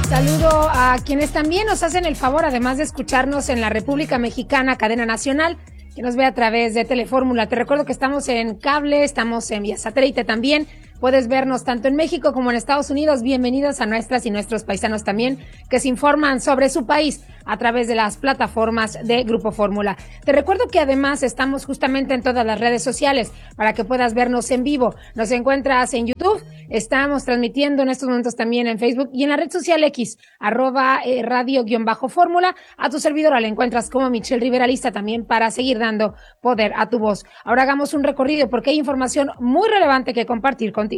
Saludo a quienes también nos hacen el favor, además de escucharnos en la República Mexicana, cadena nacional, que nos ve a través de Telefórmula. Te recuerdo que estamos en cable, estamos en vía satélite también. Puedes vernos tanto en México como en Estados Unidos. Bienvenidos a nuestras y nuestros paisanos también que se informan sobre su país a través de las plataformas de Grupo Fórmula. Te recuerdo que además estamos justamente en todas las redes sociales para que puedas vernos en vivo. Nos encuentras en YouTube, estamos transmitiendo en estos momentos también en Facebook y en la red social X, @radio_fórmula. A tu servidora la encuentras como Michelle Rivera, lista también para seguir dando poder a tu voz. Ahora hagamos un recorrido porque hay información muy relevante que compartir contigo.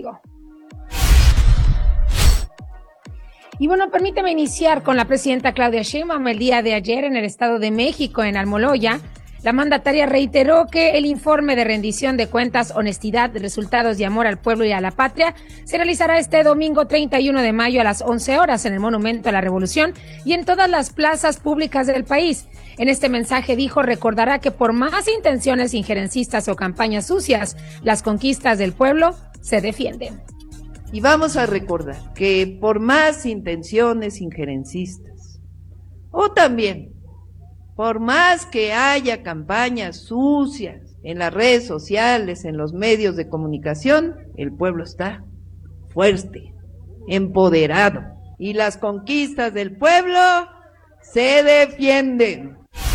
Y bueno, permíteme iniciar con la presidenta Claudia Sheinbaum. El día de ayer en el Estado de México, en Almoloya, la mandataria reiteró que el informe de rendición de cuentas, honestidad, resultados y amor al pueblo y a la patria se realizará este domingo 31 de mayo a las 11 horas en el Monumento a la Revolución y en todas las plazas públicas del país. En este mensaje dijo, recordará que por más intenciones injerencistas o campañas sucias, las conquistas del pueblo se defienden. Y vamos a recordar que por más intenciones injerencistas, o también por más que haya campañas sucias en las redes sociales, en los medios de comunicación, el pueblo está fuerte, empoderado, y las conquistas del pueblo se defienden.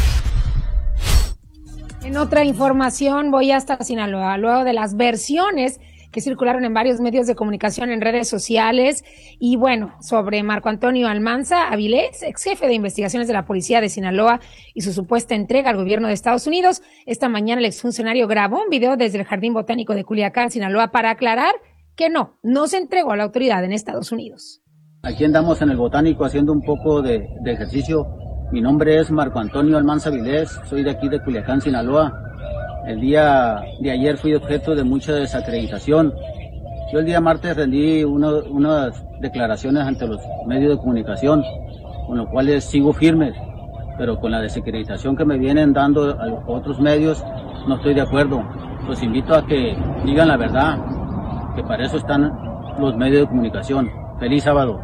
En otra información voy hasta Sinaloa, luego de las versiones que circularon en varios medios de comunicación en redes sociales y bueno, sobre Marco Antonio Almanza Avilés, ex jefe de investigaciones de la policía de Sinaloa y su supuesta entrega al gobierno de Estados Unidos. Esta mañana el exfuncionario grabó un video desde el Jardín Botánico de Culiacán, Sinaloa, para aclarar que no se entregó a la autoridad en Estados Unidos. Aquí andamos en el Botánico haciendo un poco de ejercicio. Mi nombre es Marco Antonio Almanza Avilés, soy de aquí de Culiacán, Sinaloa. El día de ayer fui objeto de mucha desacreditación. Yo el día martes rendí unas declaraciones ante los medios de comunicación, con los cuales sigo firmes, pero con la desacreditación que me vienen dando a los otros medios no estoy de acuerdo. Los invito a que digan la verdad, que para eso están los medios de comunicación. Feliz sábado.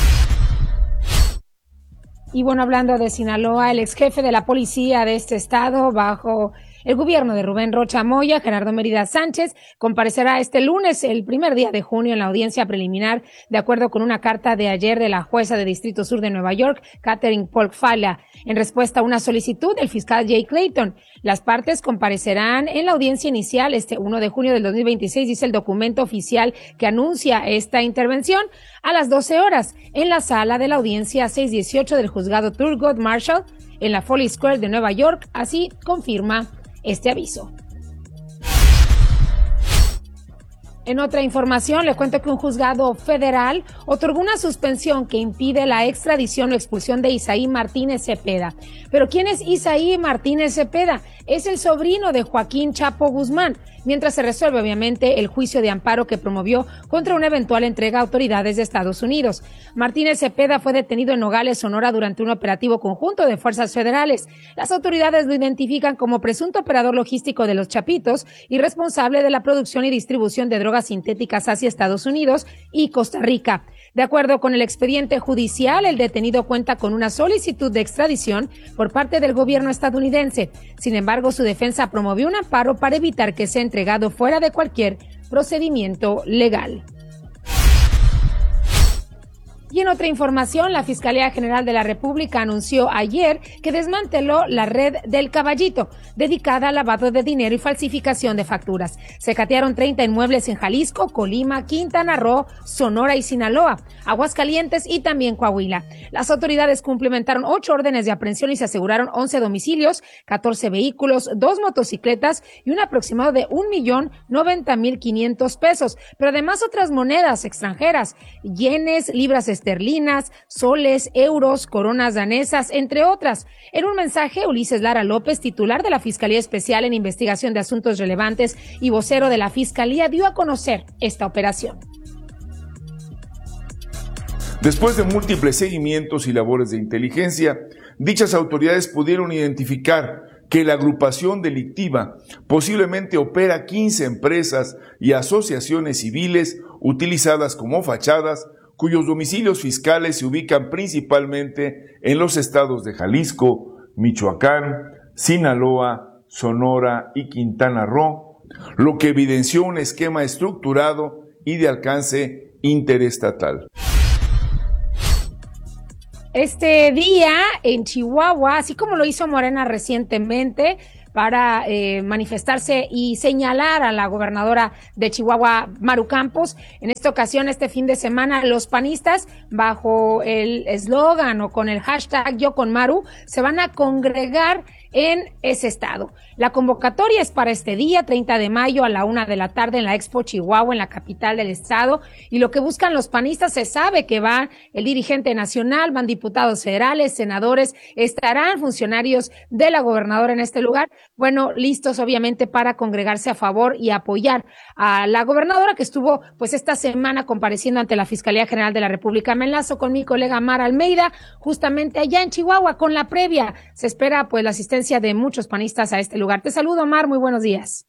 Y bueno, hablando de Sinaloa, el ex jefe de la policía de este estado, bajo el gobierno de Rubén Rocha Moya, Gerardo Mérida Sánchez, comparecerá este lunes, el primer día de junio, en la audiencia preliminar, de acuerdo con una carta de ayer de la jueza de Distrito Sur de Nueva York, Catherine Polk-Fala, en respuesta a una solicitud del fiscal Jay Clayton. Las partes comparecerán en la audiencia inicial este 1 de junio del 2026, dice el documento oficial que anuncia esta intervención, a las 12 horas, en la sala de la audiencia 618 del juzgado Thurgood Marshall, en la Foley Square de Nueva York, así confirma este aviso. En otra información, le cuento que un juzgado federal otorgó una suspensión que impide la extradición o expulsión de Isaí Martínez Cepeda. ¿Pero quién es Isaí Martínez Cepeda? Es el sobrino de Joaquín Chapo Guzmán, mientras se resuelve obviamente el juicio de amparo que promovió contra una eventual entrega a autoridades de Estados Unidos. Martínez Cepeda fue detenido en Nogales, Sonora, durante un operativo conjunto de fuerzas federales. Las autoridades lo identifican como presunto operador logístico de los Chapitos y responsable de la producción y distribución de drogas sintéticas hacia Estados Unidos y Costa Rica. De acuerdo con el expediente judicial, el detenido cuenta con una solicitud de extradición por parte del gobierno estadounidense. Sin embargo, su defensa promovió un amparo para evitar que sea entregado fuera de cualquier procedimiento legal. Y en otra información, la Fiscalía General de la República anunció ayer que desmanteló la red del Caballito, dedicada al lavado de dinero y falsificación de facturas. Se catearon 30 inmuebles en Jalisco, Colima, Quintana Roo, Sonora y Sinaloa, Aguascalientes y también Coahuila. Las autoridades cumplimentaron 8 órdenes de aprehensión y se aseguraron 11 domicilios, 14 vehículos, 2 motocicletas y un aproximado de $1,090,500 pesos, pero además otras monedas extranjeras, yenes, libras esterlinas, soles, euros, coronas danesas, entre otras. En un mensaje, Ulises Lara López, titular de la Fiscalía Especial en Investigación de Asuntos Relevantes y vocero de la Fiscalía, dio a conocer esta operación. Después de múltiples seguimientos y labores de inteligencia, dichas autoridades pudieron identificar que la agrupación delictiva posiblemente opera 15 empresas y asociaciones civiles utilizadas como fachadas, cuyos domicilios fiscales se ubican principalmente en los estados de Jalisco, Michoacán, Sinaloa, Sonora y Quintana Roo, lo que evidenció un esquema estructurado y de alcance interestatal. Este día en Chihuahua, así como lo hizo Morena recientemente, para manifestarse y señalar a la gobernadora de Chihuahua, Maru Campos. En esta ocasión, este fin de semana, los panistas, bajo el eslogan o con el hashtag Yo con Maru, se van a congregar en ese estado. La convocatoria es para este día, 30 de mayo a la 1 de la tarde en la Expo Chihuahua, en la capital del estado. Y lo que buscan los panistas, se sabe que va el dirigente nacional, van diputados federales, senadores, estarán funcionarios de la gobernadora en este lugar. Bueno, listos obviamente para congregarse a favor y apoyar a la gobernadora que estuvo pues esta semana compareciendo ante la Fiscalía General de la República. Me enlazo con mi colega Mar Almeida, justamente allá en Chihuahua, con la previa. Se espera pues la asistencia de muchos panistas a este lugar. Te saludo, Mar, muy buenos días.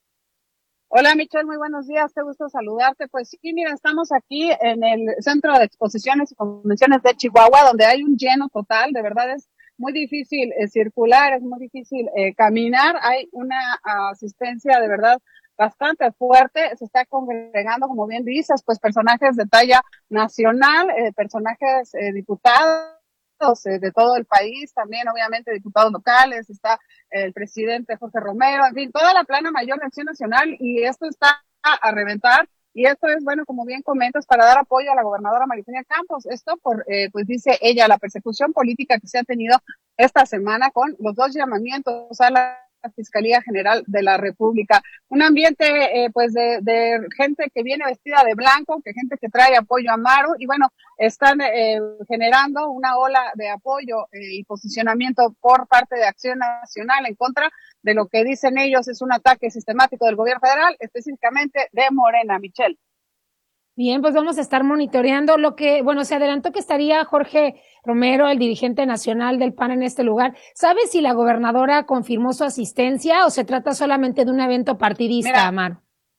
Hola, Michelle, muy buenos días, qué gusto saludarte. Pues sí, mira, estamos aquí en el Centro de Exposiciones y Convenciones de Chihuahua, donde hay un lleno total, de verdad es muy difícil circular, es muy difícil caminar, hay una asistencia de verdad bastante fuerte, se está congregando, como bien dices, pues personajes de talla nacional, personajes diputados de todo el país, también obviamente diputados locales, está el presidente Jorge Romero, en fin, toda la plana mayor de Acción Nacional, y esto está a reventar, y esto es, bueno, como bien comentas, para dar apoyo a la gobernadora María Eugenia Campos, esto por, pues dice ella, la persecución política que se ha tenido esta semana con los 2 llamamientos a la Fiscalía General de la República. Un ambiente pues de gente que viene vestida de blanco, que gente que trae apoyo a Maru, y bueno, están generando una ola de apoyo y posicionamiento por parte de Acción Nacional en contra de lo que dicen ellos es un ataque sistemático del gobierno federal, específicamente de Morena, Michelle. Bien, pues vamos a estar monitoreando lo que, bueno, se adelantó que estaría Jorge Romero, el dirigente nacional del PAN en este lugar. ¿Sabes si la gobernadora confirmó su asistencia o se trata solamente de un evento partidista, Amar?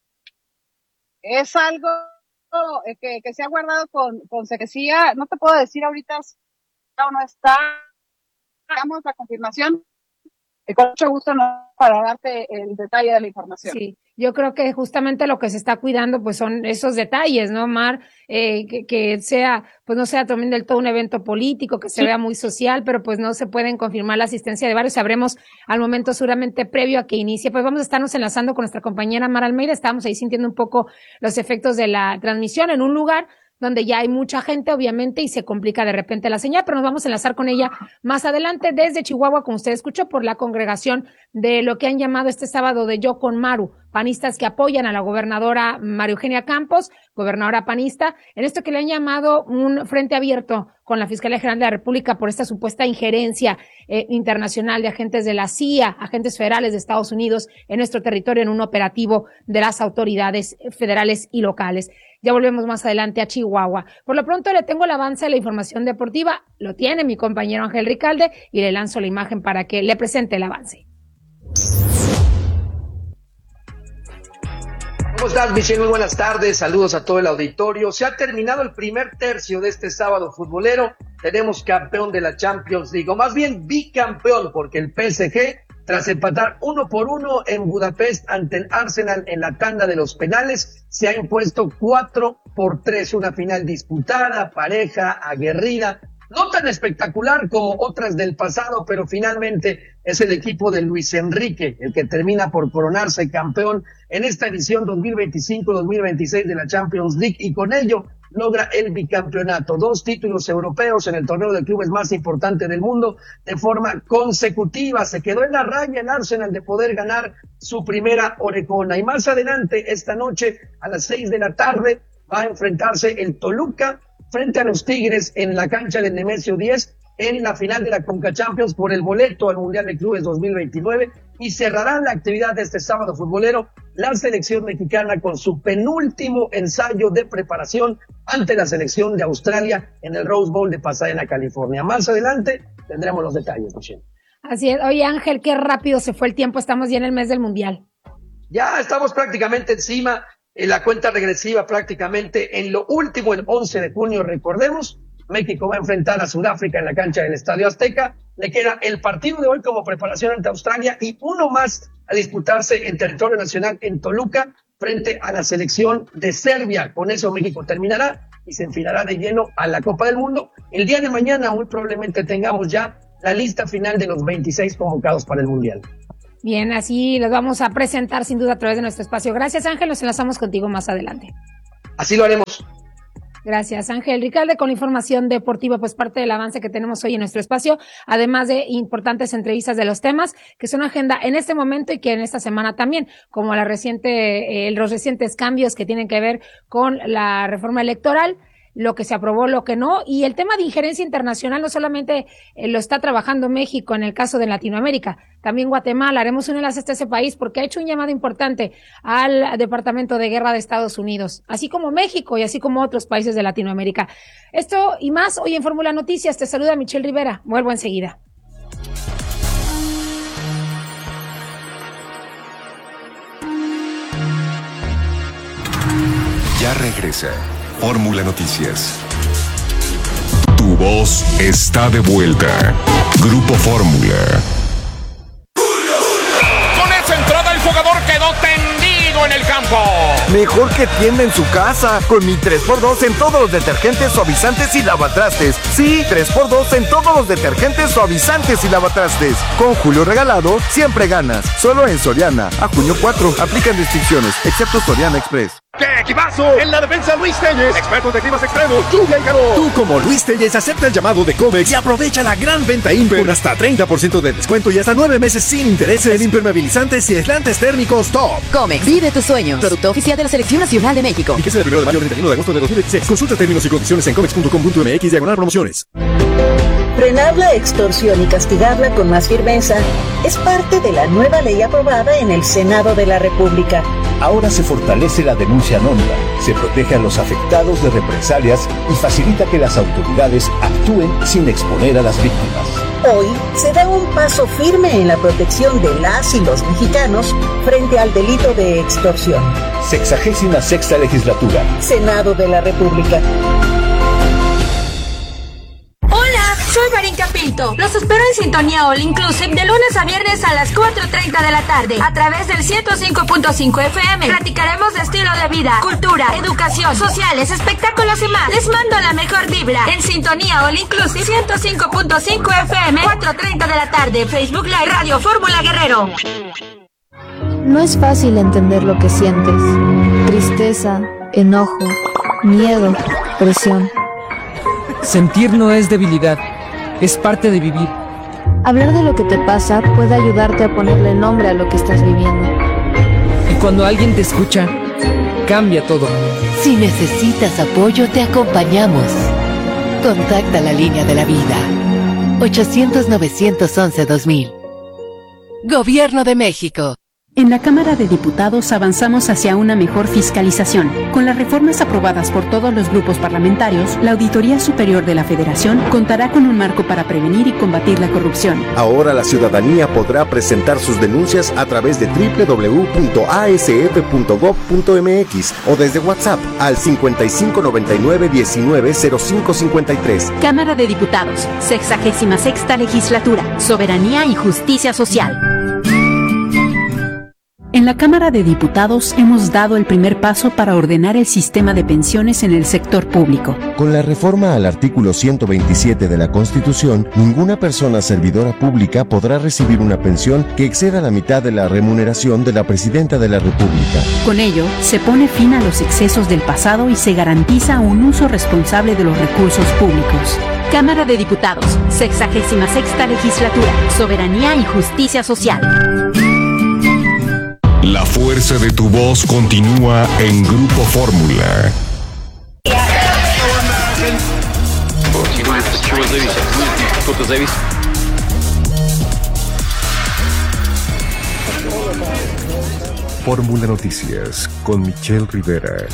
Es algo que se ha guardado con secrecía. No te puedo decir ahorita si está o no está. Damos la confirmación. Con mucho gusto para darte el detalle de la información. Sí, yo creo que justamente lo que se está cuidando pues son esos detalles, ¿no, Mar? Que sea, pues no sea también del todo un evento político, que se vea muy social, pero pues no se pueden confirmar la asistencia de varios. Sabremos al momento seguramente previo a que inicie. Pues vamos a estarnos enlazando con nuestra compañera Mar Almeida. Estábamos ahí sintiendo un poco los efectos de la transmisión en un lugar donde ya hay mucha gente, obviamente, y se complica de repente la señal, pero nos vamos a enlazar con ella más adelante desde Chihuahua, como usted escuchó, por la congregación de lo que han llamado este sábado de Yo con Maru, panistas que apoyan a la gobernadora María Eugenia Campos, gobernadora panista, en esto que le han llamado un frente abierto con la Fiscalía General de la República por esta supuesta injerencia internacional de agentes de la CIA, agentes federales de Estados Unidos en nuestro territorio en un operativo de las autoridades federales y locales. Ya volvemos más adelante a Chihuahua. Por lo pronto le tengo el avance de la información deportiva. Lo tiene mi compañero Ángel Ricalde y le lanzo la imagen para que le presente el avance. ¿Cómo estás, Michelle? Muy buenas tardes. Saludos a todo el auditorio. Se ha terminado el primer tercio de este sábado futbolero. Tenemos campeón de la Champions League, o más bien bicampeón, porque el PSG, tras empatar 1-1 en Budapest ante el Arsenal en la tanda de los penales, se ha impuesto 4-3, una final disputada, pareja, aguerrida, no tan espectacular como otras del pasado, pero finalmente es el equipo de Luis Enrique el que termina por coronarse campeón en esta edición 2025-2026 de la Champions League, y con ello logra el bicampeonato, 2 títulos europeos en el torneo de clubes más importante del mundo de forma consecutiva. Se quedó en la raya el Arsenal de poder ganar su primera orejona, y más adelante esta noche a las 6 de la tarde va a enfrentarse el Toluca frente a los Tigres en la cancha del Nemesio 10 en la final de la Conca Champions por el boleto al Mundial de Clubes 2029, y cerrará la actividad de este sábado futbolero la selección mexicana con su penúltimo ensayo de preparación ante la selección de Australia en el Rose Bowl de Pasadena, California. Más adelante tendremos los detalles, Michelle. Así es. Oye, Ángel, qué rápido se fue el tiempo. Estamos ya en el mes del Mundial. Ya estamos prácticamente encima. la cuenta regresiva prácticamente en lo último, el 11 de junio, recordemos, México va a enfrentar a Sudáfrica en la cancha del Estadio Azteca. Le queda el partido de hoy como preparación ante Australia y uno más a disputarse en territorio nacional en Toluca frente a la selección de Serbia. Con eso México terminará y se enfilará de lleno a la Copa del Mundo. El día de mañana muy probablemente tengamos ya la lista final de los 26 convocados para el Mundial. Bien, así los vamos a presentar sin duda a través de nuestro espacio. Gracias, Ángel, nos enlazamos contigo más adelante. Así lo haremos. Gracias, Ángel Ricalde, con la información deportiva, pues parte del avance que tenemos hoy en nuestro espacio, además de importantes entrevistas de los temas que son agenda en este momento y que en esta semana también, como los recientes cambios que tienen que ver con la reforma electoral, lo que se aprobó, lo que no, y el tema de injerencia internacional no solamente lo está trabajando México en el caso de Latinoamérica, también Guatemala. Haremos un enlace hasta ese país porque ha hecho un llamado importante al Departamento de Guerra de Estados Unidos, así como México y así como otros países de Latinoamérica. Esto y más hoy en Fórmula Noticias. Te saluda Michelle Rivera. Vuelvo enseguida. Ya regresa Fórmula Noticias. Tu voz está de vuelta. Grupo Fórmula. Con esa entrada el jugador quedó tendido en el campo. Mejor que tienda en su casa. Con mi 3x2 en todos los detergentes, suavizantes y lavatrastes. Sí, 3x2 en todos los detergentes, suavizantes y lavatrastes. Con Julio regalado, siempre ganas. Solo en Soriana. A junio 4. Aplican restricciones, excepto Soriana Express. ¡Qué equipazo! En la defensa Luis Telles, expertos de climas extremos, lluvia y calor. Tú como Luis Telles acepta el llamado de Comex y aprovecha la gran venta Imper con hasta 30% de descuento y hasta 9 meses sin intereses en impermeabilizantes y aislantes térmicos top. Comex, vive tus sueños. Producto oficial de la Selección Nacional de México. Y que sea del 1 de mayo al 31 de agosto de 2026. Consulta términos y condiciones en comex.com.mx/promociones. Frenar la extorsión y castigarla con más firmeza es parte de la nueva ley aprobada en el Senado de la República. Ahora se fortalece la denuncia anónima, se protege a los afectados de represalias y facilita que las autoridades actúen sin exponer a las víctimas. Hoy se da un paso firme en la protección de las y los mexicanos frente al delito de extorsión. 66ª Legislatura. Senado de la República. Soy Marín Capito. Los espero en Sintonía All Inclusive de lunes a viernes a las 4:30 de la tarde a través del 105.5 FM. Platicaremos de estilo de vida, cultura, educación, sociales, espectáculos y más. Les mando la mejor vibra en Sintonía All Inclusive 105.5 FM, 4:30 de la tarde. Facebook Live Radio Fórmula Guerrero. No es fácil entender lo que sientes. Tristeza, enojo, miedo, presión. Sentir no es debilidad. Es parte de vivir. Hablar de lo que te pasa puede ayudarte a ponerle nombre a lo que estás viviendo. Y cuando alguien te escucha, cambia todo. Si necesitas apoyo, te acompañamos. Contacta la línea de la vida. 800-911-2000. Gobierno de México. En la Cámara de Diputados avanzamos hacia una mejor fiscalización. Con las reformas aprobadas por todos los grupos parlamentarios, la Auditoría Superior de la Federación contará con un marco para prevenir y combatir la corrupción. Ahora la ciudadanía podrá presentar sus denuncias a través de www.asf.gov.mx o desde WhatsApp al 5599-190553. Cámara de Diputados, 66ª Legislatura, Soberanía y Justicia Social. En la Cámara de Diputados hemos dado el primer paso para ordenar el sistema de pensiones en el sector público. Con la reforma al artículo 127 de la Constitución, ninguna persona servidora pública podrá recibir una pensión que exceda la mitad de la remuneración de la Presidenta de la República. Con ello, se pone fin a los excesos del pasado y se garantiza un uso responsable de los recursos públicos. Cámara de Diputados, 66ª Legislatura, Soberanía y Justicia Social. La fuerza de tu voz continúa en Grupo Fórmula. Fórmula Noticias con Michelle Rivera.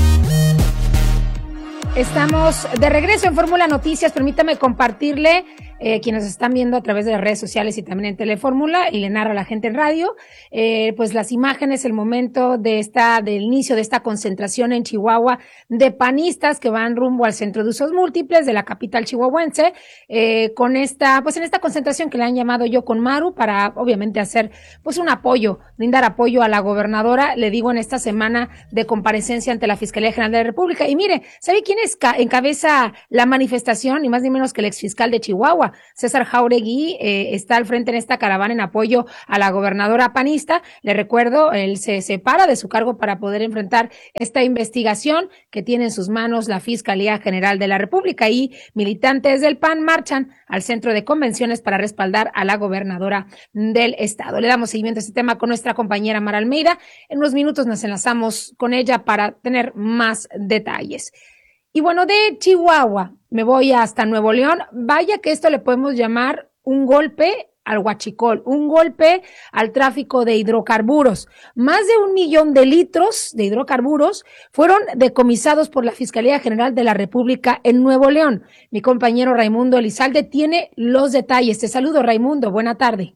Estamos de regreso en Fórmula Noticias. Permítame compartirle quienes están viendo a través de las redes sociales y también en Telefórmula, y le narra a la gente en radio, pues las imágenes, el momento del inicio de esta concentración en Chihuahua de panistas que van rumbo al Centro de Usos Múltiples de la capital chihuahuense, en esta concentración que le han llamado Yo con Maru, para obviamente hacer pues un apoyo, brindar apoyo a la gobernadora, le digo, en esta semana de comparecencia ante la Fiscalía General de la República. Y mire, ¿sabe quién encabeza la manifestación? Ni más ni menos que el exfiscal de Chihuahua, César Jauregui, está al frente en esta caravana en apoyo a la gobernadora panista. Le recuerdo, él se separa de su cargo para poder enfrentar esta investigación que tiene en sus manos la Fiscalía General de la República, y militantes del PAN marchan al centro de convenciones para respaldar a la gobernadora del estado. Le damos seguimiento a este tema con nuestra compañera Mara Almeida. En unos minutos nos enlazamos con ella para tener más detalles. Y bueno, de Chihuahua me voy hasta Nuevo León. Vaya que esto le podemos llamar un golpe al huachicol, un golpe al tráfico de hidrocarburos. Más de 1 millón de litros de hidrocarburos fueron decomisados por la Fiscalía General de la República en Nuevo León. Mi compañero Raimundo Elizalde tiene los detalles. Te saludo, Raimundo. Buena tarde.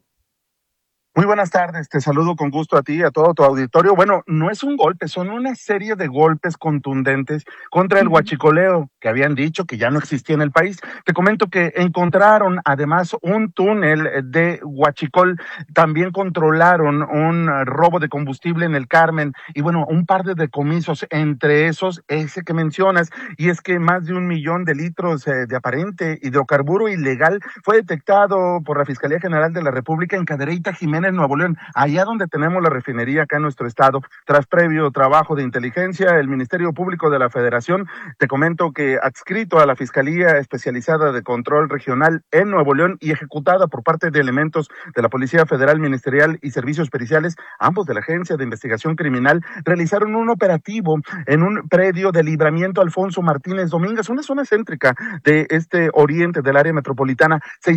Muy buenas tardes, te saludo con gusto a ti y a todo tu auditorio. Bueno, no es un golpe, son una serie de golpes contundentes contra el huachicoleo que habían dicho que ya no existía en el país. Te comento que encontraron además un túnel de huachicol, también controlaron un robo de combustible en el Carmen y bueno, un par de decomisos, entre esos ese que mencionas, y es que más de 1 millón de litros de aparente hidrocarburo ilegal fue detectado por la Fiscalía General de la República en Cadereyta, Jiménez, en Nuevo León, allá donde tenemos la refinería acá en nuestro estado. Tras previo trabajo de inteligencia, el Ministerio Público de la Federación, te comento que adscrito a la Fiscalía Especializada de Control Regional en Nuevo León y ejecutada por parte de elementos de la Policía Federal Ministerial y Servicios Periciales, ambos de la Agencia de Investigación Criminal, realizaron un operativo en un predio de Libramiento Alfonso Martínez Domínguez, una zona céntrica de este oriente del área metropolitana.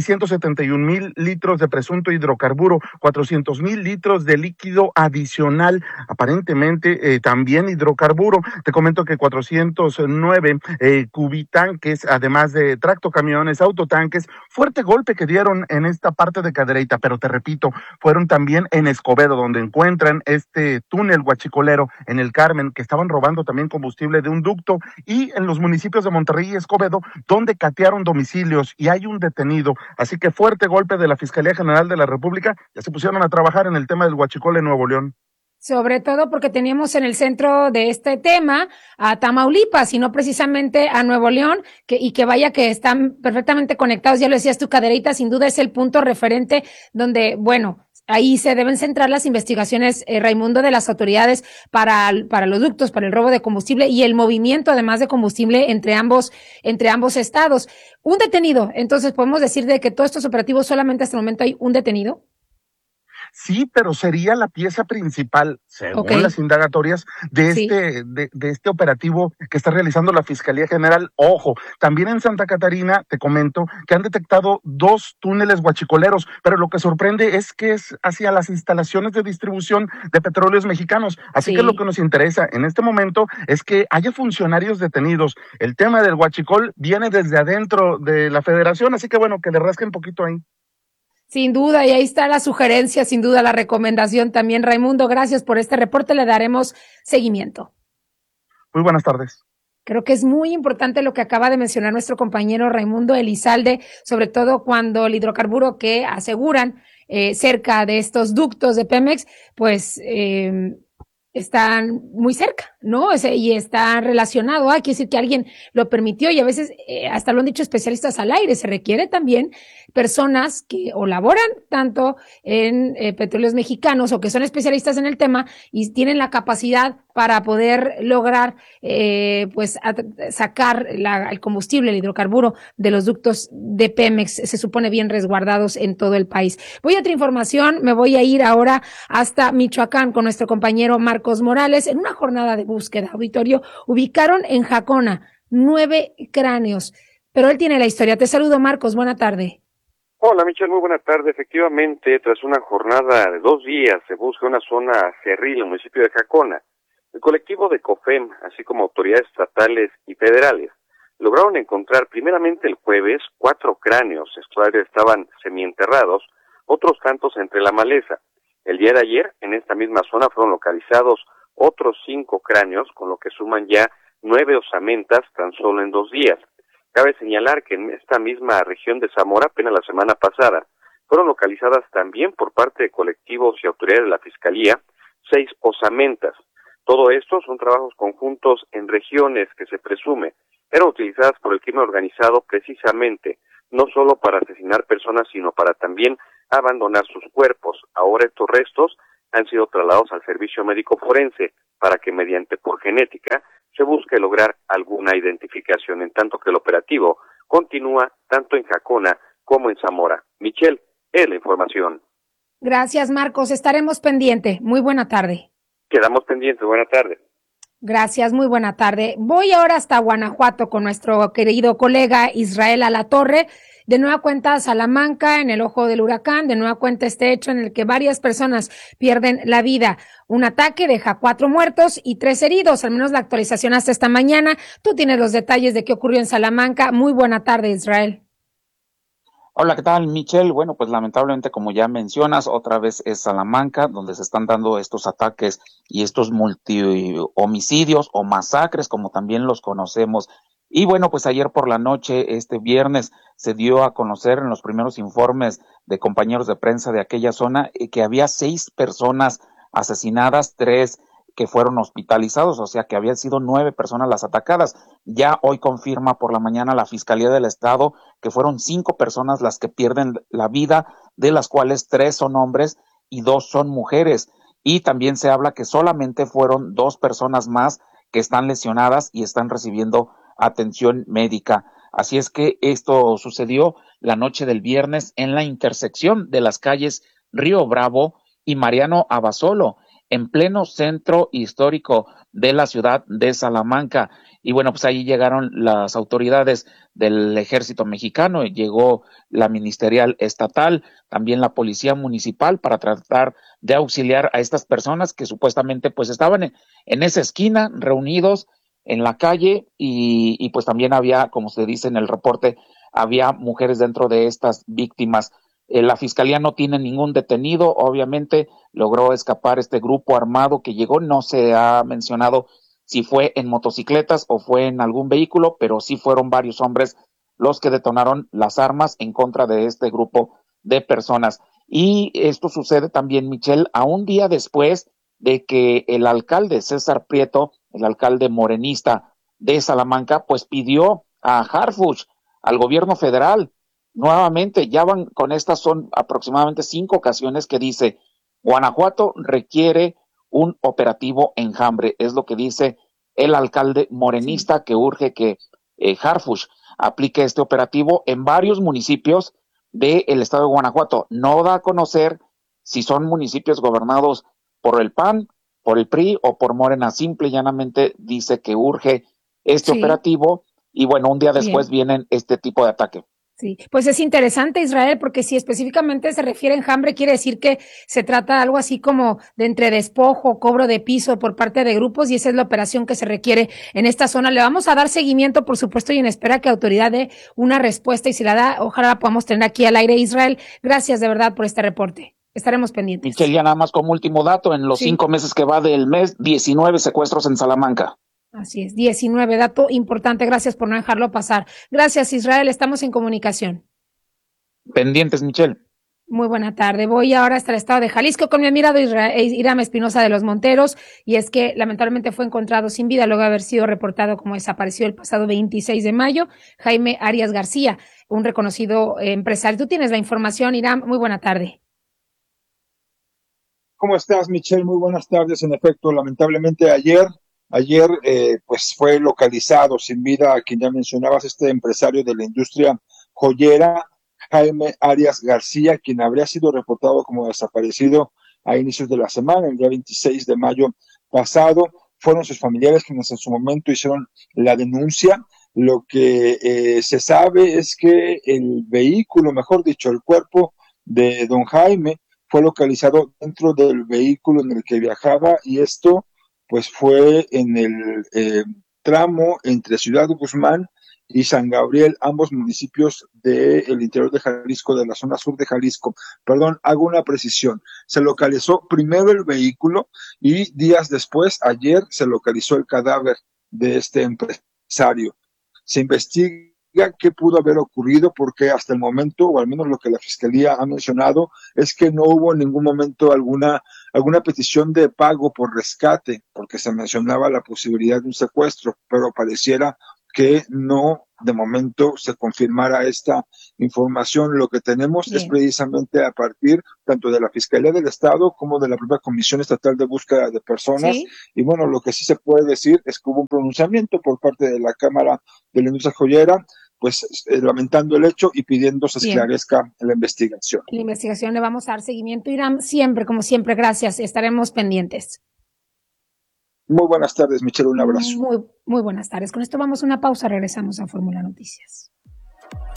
671,000 litros de presunto hidrocarburo, 400,000 litros de líquido adicional, aparentemente también hidrocarburo. Te comento que 409 cubitanques, además de tractocamiones, autotanques, fuerte golpe que dieron en esta parte de Cadereyta, pero te repito, fueron también en Escobedo, donde encuentran este túnel huachicolero en el Carmen, que estaban robando también combustible de un ducto, y en los municipios de Monterrey y Escobedo, donde catearon domicilios y hay un detenido. Así que fuerte golpe de la Fiscalía General de la República. Ya se pusieron a trabajar en el tema del huachicol en Nuevo León. Sobre todo porque teníamos en el centro de este tema a Tamaulipas y no precisamente a Nuevo León, y que vaya que están perfectamente conectados. Ya lo decías tú, Cadereyta sin duda es el punto referente donde, bueno, ahí se deben centrar las investigaciones, Raimundo, de las autoridades para los ductos, para el robo de combustible y el movimiento además de combustible entre ambos estados. Un detenido, entonces podemos decir de que todos estos operativos solamente hasta el momento hay un detenido. Sí, pero sería la pieza principal, según las indagatorias, de este operativo que está realizando la Fiscalía General. Ojo, también en Santa Catarina, te comento, que han detectado 2 túneles huachicoleros, pero lo que sorprende es que es hacia las instalaciones de distribución de petróleos mexicanos. Así que lo que nos interesa en este momento es que haya funcionarios detenidos. El tema del huachicol viene desde adentro de la Federación, así que bueno, que le rasquen un poquito ahí. Sin duda, y ahí está la sugerencia, sin duda la recomendación también. Raimundo, gracias por este reporte, le daremos seguimiento. Muy buenas tardes. Creo que es muy importante lo que acaba de mencionar nuestro compañero Raimundo Elizalde, sobre todo cuando el hidrocarburo que aseguran cerca de estos ductos de Pemex, pues están muy cerca, ¿no? Y está relacionado, quiere decir que alguien lo permitió, y a veces, hasta lo han dicho especialistas al aire, se requiere también personas que o laboran tanto en petróleos mexicanos o que son especialistas en el tema y tienen la capacidad para poder lograr sacar el combustible, el hidrocarburo de los ductos de Pemex, se supone bien resguardados en todo el país. Voy a otra información, me voy a ir ahora hasta Michoacán con nuestro compañero Marcos Morales. En una jornada de búsqueda, auditorio, ubicaron en Jacona 9 cráneos, pero él tiene la historia. Te saludo, Marcos, buena tarde. Hola, Michelle, muy buena tarde. Efectivamente, tras una jornada de 2 días, se busca una zona cerril en el municipio de Jacona. El colectivo de COFEM, así como autoridades estatales y federales, lograron encontrar primeramente el jueves 4 cráneos, estos estaban semienterrados, otros tantos entre la maleza. El día de ayer, en esta misma zona, fueron localizados otros 5 cráneos, con lo que suman ya 9 osamentas tan solo en 2 días. Cabe señalar que en esta misma región de Zamora, apenas la semana pasada, fueron localizadas también por parte de colectivos y autoridades de la Fiscalía 6 osamentas. Todo esto son trabajos conjuntos en regiones que se presume eran utilizadas por el crimen organizado precisamente, no solo para asesinar personas, sino para también abandonar sus cuerpos. Ahora estos restos han sido trasladados al servicio médico forense para que mediante por genética se busque lograr alguna identificación, en tanto que el operativo continúa tanto en Jacona como en Zamora. Michelle, es la información. Gracias, Marcos. Estaremos pendientes. Muy buena tarde. Quedamos pendientes. Buena tarde. Gracias, muy buena tarde. Voy ahora hasta Guanajuato con nuestro querido colega Israel Alatorre. De nueva cuenta Salamanca, en el ojo del huracán, de nueva cuenta este hecho en el que varias personas pierden la vida. Un ataque deja 4 muertos y 3 heridos, al menos la actualización hasta esta mañana. Tú tienes los detalles de qué ocurrió en Salamanca. Muy buena tarde, Israel. Hola, ¿qué tal, Michelle? Bueno, pues lamentablemente, como ya mencionas, otra vez es Salamanca, donde se están dando estos ataques y estos multihomicidios o masacres, como también los conocemos. Y bueno, pues ayer por la noche, este viernes, se dio a conocer en los primeros informes de compañeros de prensa de aquella zona que había 6 personas asesinadas, 3 que fueron hospitalizados, o sea que habían sido 9 personas las atacadas. Ya hoy confirma por la mañana la Fiscalía del Estado que fueron 5 personas las que pierden la vida, de las cuales 3 son hombres y 2 son mujeres. Y también se habla que solamente fueron 2 personas más que están lesionadas y están recibiendo atención médica. Así es que esto sucedió la noche del viernes en la intersección de las calles Río Bravo y Mariano Abasolo, en pleno centro histórico de la ciudad de Salamanca. Y bueno, pues ahí llegaron las autoridades del Ejército Mexicano, y llegó la ministerial estatal, también la policía municipal, para tratar de auxiliar a estas personas que supuestamente pues estaban en esa esquina reunidos en la calle, y pues también había, como se dice en el reporte, había mujeres dentro de estas víctimas. La Fiscalía no tiene ningún detenido, obviamente logró escapar este grupo armado que llegó, no se ha mencionado si fue en motocicletas o fue en algún vehículo, pero sí fueron varios hombres los que detonaron las armas en contra de este grupo de personas. Y esto sucede también, Michelle, a un día después de que el alcalde César Prieto, el alcalde morenista de Salamanca, pues pidió a Harfuch, al gobierno federal. Nuevamente, ya van con estas, son aproximadamente 5 ocasiones que dice: Guanajuato requiere un operativo enjambre. Es lo que dice el alcalde morenista, que urge que Harfuch aplique este operativo en varios municipios del estado de Guanajuato. No da a conocer si son municipios gobernados por el PAN, por el PRI o por Morena. Simple y llanamente dice que urge este operativo, y bueno, un día después vienen este tipo de ataque. Sí, pues es interesante, Israel, porque si específicamente se refiere a enjambre, quiere decir que se trata de algo así como de entre despojo, cobro de piso por parte de grupos, y esa es la operación que se requiere en esta zona. Le vamos a dar seguimiento, por supuesto, y en espera que autoridad dé una respuesta, y si la da, ojalá la podamos tener aquí al aire. Israel, gracias de verdad por este reporte. Estaremos pendientes. Michelle, ya nada más como último dato, en los 5 meses que va del mes, 19 secuestros en Salamanca. Así es, 19, dato importante, gracias por no dejarlo pasar. Gracias, Israel, estamos en comunicación. Pendientes, Michelle. Muy buena tarde. Voy ahora hasta el estado de Jalisco con mi admirado Iram Espinosa de los Monteros, y es que lamentablemente fue encontrado sin vida luego de haber sido reportado como desaparecido el pasado 26 de mayo, Jaime Arias García, un reconocido empresario. Tú tienes la información, Iram, muy buena tarde. ¿Cómo estás, Michelle? Muy buenas tardes. En efecto, lamentablemente ayer pues fue localizado sin vida a quien ya mencionabas, este empresario de la industria joyera, Jaime Arias García, quien habría sido reportado como desaparecido a inicios de la semana, el día 26 de mayo pasado. Fueron sus familiares quienes en su momento hicieron la denuncia. Lo que se sabe es que el vehículo, mejor dicho, el cuerpo de don Jaime fue localizado dentro del vehículo en el que viajaba, y esto pues fue en el tramo entre Ciudad Guzmán y San Gabriel, ambos municipios del interior de Jalisco, de la zona sur de Jalisco. Perdón, hago una precisión. Se localizó primero el vehículo y días después, ayer, se localizó el cadáver de este empresario. Se investiga qué pudo haber ocurrido porque hasta el momento, o al menos lo que la Fiscalía ha mencionado, es que no hubo en ningún momento alguna petición de pago por rescate, porque se mencionaba la posibilidad de un secuestro, pero pareciera que no, de momento, se confirmara esta información. Lo que tenemos es precisamente a partir tanto de la Fiscalía del Estado como de la propia Comisión Estatal de Búsqueda de Personas. ¿Sí? Y bueno, lo que sí se puede decir es que hubo un pronunciamiento por parte de la Cámara de la Industria Joyera, pues lamentando el hecho y pidiendo se esclarezca la investigación. La investigación le vamos a dar seguimiento, Irán, siempre, como siempre, gracias, estaremos pendientes. Muy buenas tardes, Michelle, un abrazo. Muy buenas tardes. Con esto vamos a una pausa, regresamos a Fórmula Noticias.